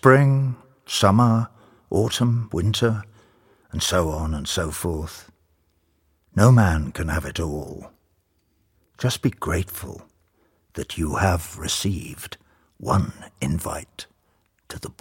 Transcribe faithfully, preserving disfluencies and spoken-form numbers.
spring, summer, autumn, winter, and so on and so forth. No man can have it all. Just be grateful that you have received one invite to the ball.